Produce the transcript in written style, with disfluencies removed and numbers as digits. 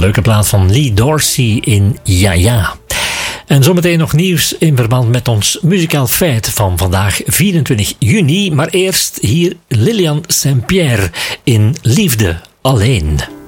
leuke plaat van Lee Dorsey in Ja Ja. En zometeen nog nieuws in verband met ons muzikaal feit van vandaag 24 juni. Maar eerst hier Lilian Saint-Pierre in Liefde Alleen.